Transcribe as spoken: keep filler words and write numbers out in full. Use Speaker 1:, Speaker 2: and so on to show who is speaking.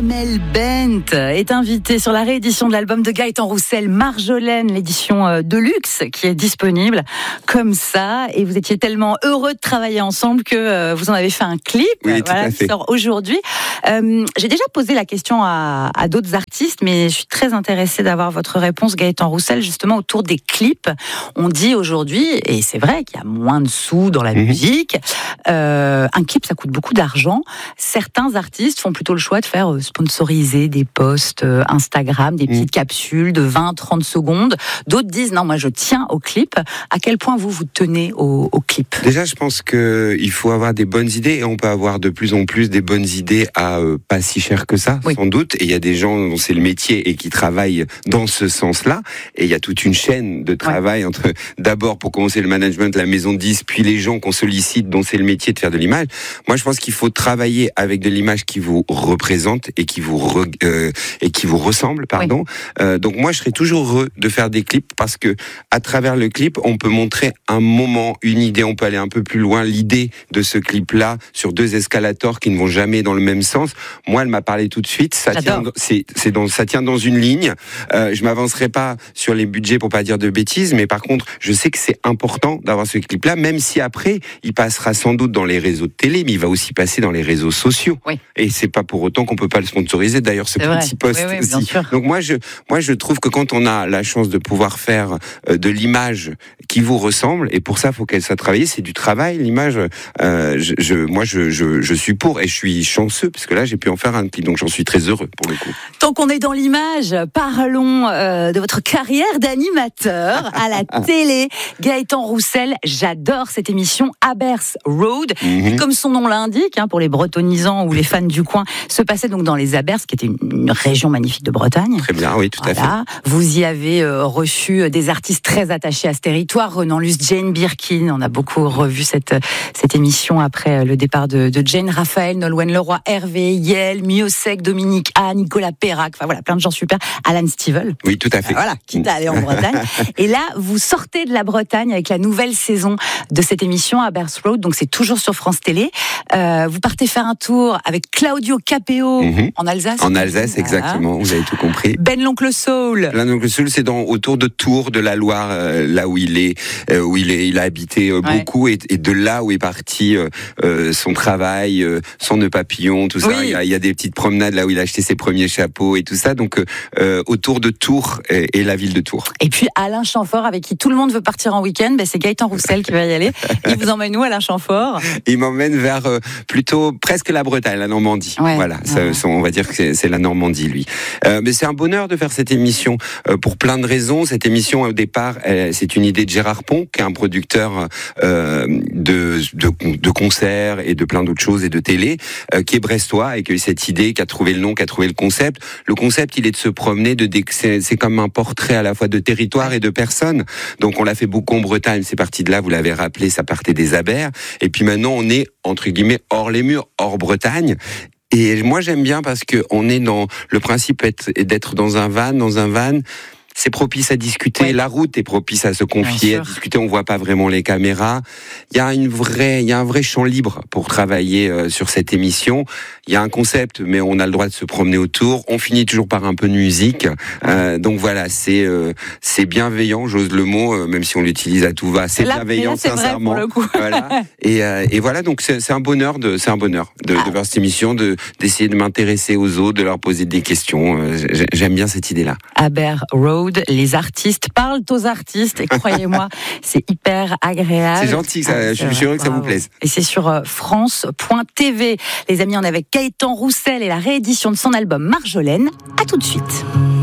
Speaker 1: Amel Bent est invitée sur la réédition de l'album de Gaëtan Roussel, Marjolaine, l'édition de luxe qui est disponible comme ça. Et vous étiez tellement heureux de travailler ensemble que vous en avez fait un clip,
Speaker 2: oui,
Speaker 1: voilà, qui sort aujourd'hui. Euh, j'ai déjà posé la question à, à d'autres artistes, mais je suis très intéressée d'avoir votre réponse, Gaëtan Roussel, justement autour des clips. On dit aujourd'hui, et c'est vrai qu'il y a moins de sous dans la mmh. musique, euh, un clip ça coûte beaucoup d'argent. Certains artistes font plutôt le choix de faire sponsoriser des posts Instagram, des petites mmh. capsules de vingt à trente secondes. D'autres disent non, moi je tiens au clip. À quel point vous vous tenez au, au clip ?
Speaker 2: Déjà, je pense qu'il faut avoir des bonnes idées et on peut avoir de plus en plus des bonnes idées à euh, pas si cher que ça, oui. sans doute. Et il y a des gens dont c'est le métier et qui travaillent dans ce sens-là. Et il y a toute une chaîne de travail ouais. entre d'abord pour commencer le management, la maison de disques, puis les gens qu'on sollicite dont c'est le métier de faire de l'image. Moi, je pense qu'il faut travailler avec de l'image qui vous représente et qui vous re, euh, et qui vous ressemble, pardon. Oui. Euh, donc moi, je serais toujours heureux de faire des clips parce que à travers le clip, on peut montrer un moment, une idée. On peut aller un peu plus loin. L'idée de ce clip-là sur deux escalators qui ne vont jamais dans le même sens. Moi, elle m'a parlé tout de suite. Ça tient, c'est, c'est dans, ça tient dans une ligne. Euh, je m'avancerai pas sur les budgets pour pas dire de bêtises, mais par contre, je sais que c'est important d'avoir ce clip-là, même si après, il passera sans doute dans les réseaux de télé, mais il va aussi passer dans les réseaux sociaux. Oui. Et c'est pas pour autant qu'on peut pas le sponsoriser. D'ailleurs, ce c'est petit vrai. post
Speaker 1: oui, oui,
Speaker 2: aussi. Donc moi, je, moi, je trouve que quand on a la chance de pouvoir faire euh, de l'image qui vous ressemble, et pour ça, il faut qu'elle soit travaillée. C'est du travail, l'image. Euh, je, je, moi, je, je, je suis pour, et je suis chanceux parce que là, j'ai pu en faire un clip, donc j'en suis très heureux pour le coup.
Speaker 1: Tant qu'on est dans l'image, parlons euh, de votre carrière d'animateur à la télé. Gaëtan Roussel, j'adore cette émission Abers Road. Mm-hmm. Et comme son nom l'indique, hein, pour les bretonisants ou les fans du coin, se passait donc dans les Abers, qui était une, une région magnifique de Bretagne.
Speaker 2: Très bien, oui, tout
Speaker 1: voilà.
Speaker 2: à fait.
Speaker 1: Vous y avez euh, reçu des artistes très attachés à ce territoire. Renan Luce, Jane Birkin, on a beaucoup revu cette, cette émission après le départ de, de Jane, Raphaël, Nolwenn Leroy, Hervé, Yael, Miosek, Dominique A, Nicolas Perrac, enfin voilà, plein de gens super. Alan Stivell.
Speaker 2: Oui, tout à fait.
Speaker 1: Voilà, quitte à aller en Bretagne. Et là, vous sortez de la Bretagne avec la nouvelle saison de cette émission Abers Road, donc c'est toujours sur France Télé. Euh, vous partez faire un tour avec Claudio Capéo mm-hmm. en Alsace.
Speaker 2: En Alsace, voilà. Exactement, vous avez tout compris.
Speaker 1: Ben l'oncle Saul.
Speaker 2: Ben l'oncle Saul, c'est dans, autour de Tours, de la Loire, euh, là où il est, euh, où il est, il a habité euh, ouais. beaucoup, et, et de là où est parti euh, euh, son travail, euh, son nœud papillon, tout ça. Oui. Il, y a, il y a des petites promenades là où il a acheté ses premiers chapeaux et tout ça. Donc euh, autour de Tours et, et la ville de Tours.
Speaker 1: Et puis Alain Chamfort, avec qui tout le monde veut partir en week-end, ben c'est Gaëtan Roussel qui va y aller. Il vous emmène où, Alain Chamfort ?
Speaker 2: Il m'emmène vers euh, plutôt presque la Bretagne, la Normandie. Ouais. Voilà, ouais. Ça, on va dire que c'est, c'est la Normandie, lui. Euh, mais c'est un bonheur de faire cette émission euh, pour plein de raisons. Cette émission, au départ, elle, c'est une idée de Gérard Pont, qui est un producteur euh, de, de, de concerts et de plein d'autres choses et de télé, euh, qui est brestois et qui a eu cette idée, qui a trouvé le nom, qui a trouvé le concept. Le concept, il est de se promener, de c'est, c'est comme un portrait à la fois de territoire et de personnes. Donc on l'a fait beaucoup en Bretagne, c'est parti de là, vous l'avez rappelé, ça partait des Abers. Et puis maintenant, on est, entre guillemets, hors les murs, hors Bretagne. Et moi, j'aime bien parce que on est dans le principe est d'être dans un van, dans un van. C'est propice à discuter. Ouais. La route est propice à se confier, à discuter. On voit pas vraiment les caméras. Il y a une vraie, il y a un vrai champ libre pour travailler euh, sur cette émission. Il y a un concept, mais on a le droit de se promener autour. On finit toujours par un peu de musique. Euh, donc voilà, c'est euh, c'est bienveillant. J'ose le mot, euh, même si on l'utilise à tout va. C'est là, bienveillant, là, c'est sincèrement.
Speaker 1: Vrai pour le coup.
Speaker 2: Voilà. Et, euh, et voilà, donc c'est, c'est un bonheur de, c'est un bonheur de, ah. de faire cette émission, de d'essayer de m'intéresser aux autres, de leur poser des questions. Euh, j'aime bien cette idée-là.
Speaker 1: Abers Road. Les artistes parlent aux artistes et croyez-moi, c'est hyper agréable.
Speaker 2: C'est gentil, ça, ah, je suis heureux que ça vous plaise.
Speaker 1: Et c'est sur France point T V. Les amis, on est avec Gaëtan Roussel et la réédition de son album Marjolaine. À tout de suite.